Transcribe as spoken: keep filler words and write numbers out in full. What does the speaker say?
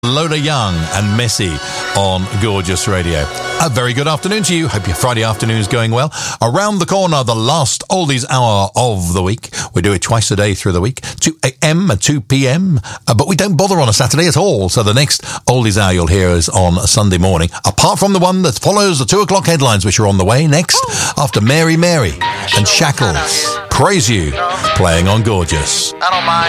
Lola Young and Messy on Gorgeous Radio. A very good afternoon to you. Hope your Friday afternoon is going well. Around the corner, the last Oldies hour of the week. We do it twice a day through the week, two a.m. and two p.m. Uh, but we don't bother on a Saturday at all. So the next Oldies hour you'll hear is on a Sunday morning, apart from the one that follows the two o'clock headlines, which are on the way next after Mary Mary and Shackles. Praise You, playing on Gorgeous. I don't mind.